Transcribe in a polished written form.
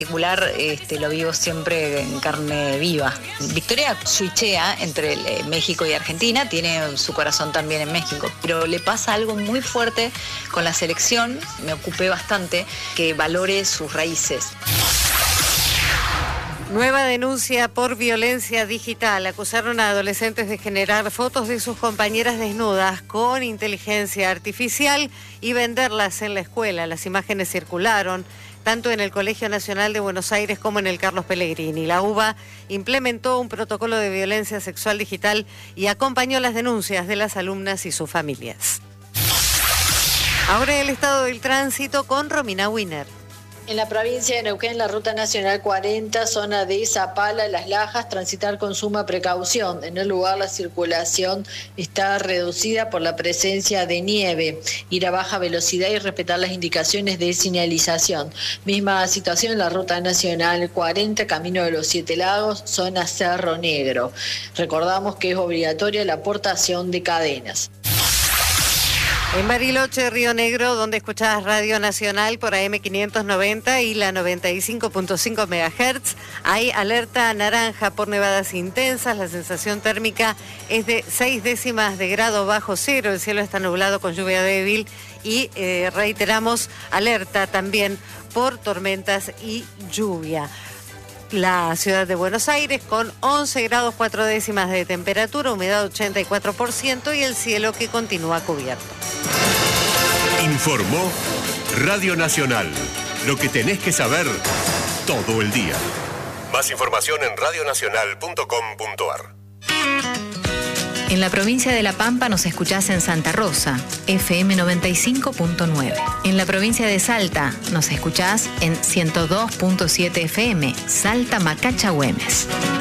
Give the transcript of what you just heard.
particular lo vivo siempre en carne viva. Victoria switchea entre México y Argentina, tiene su corazón también en México, pero le pasa algo muy fuerte con la selección, me ocupé bastante, que valore sus raíces. Nueva denuncia por violencia digital. Acusaron a adolescentes de generar fotos de sus compañeras desnudas con inteligencia artificial y venderlas en la escuela. Las imágenes circularon tanto en el Colegio Nacional de Buenos Aires como en el Carlos Pellegrini. La UBA implementó un protocolo de violencia sexual digital y acompañó las denuncias de las alumnas y sus familias. Ahora el estado del tránsito con Romina Winer. En la provincia de Neuquén, la Ruta Nacional 40, zona de Zapala, Las Lajas, transitar con suma precaución. En el lugar la circulación está reducida por la presencia de nieve. Ir a baja velocidad y respetar las indicaciones de señalización. Misma situación en la Ruta Nacional 40, Camino de los Siete Lagos, zona Cerro Negro. Recordamos que es obligatoria la portación de cadenas. En Bariloche, Río Negro, donde escuchás Radio Nacional por AM590 y la 95.5 MHz, hay alerta naranja por nevadas intensas. La sensación térmica es de 6 décimas de grado bajo cero. El cielo está nublado con lluvia débil y reiteramos alerta también por tormentas y lluvia. La ciudad de Buenos Aires con 11 grados 4 décimas de temperatura, humedad 84% y el cielo que continúa cubierto. Informó Radio Nacional. Lo que tenés que saber todo el día. Más información en radionacional.com.ar. En la provincia de La Pampa nos escuchás en Santa Rosa, FM 95.9. En la provincia de Salta nos escuchás en 102.7 FM, Salta Macacha Güemes.